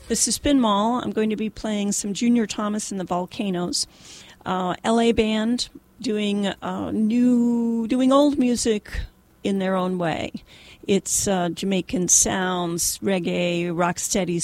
This is Spin Mall. I'm going to be playing some Junior Thomas and the Volcanoes. LA band doing doing old music in their own way. It's Jamaican sounds, reggae, rocksteady